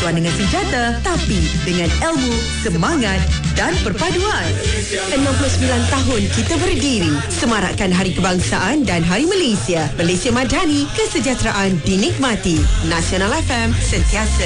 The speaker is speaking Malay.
bukan dengan senjata, tapi dengan ilmu, semangat dan perpaduan. 69 tahun kita berdiri, semarakkan Hari Kebangsaan dan Hari Malaysia. Malaysia Madani, kesejahteraan dinikmati. Nasional FM, sentiasa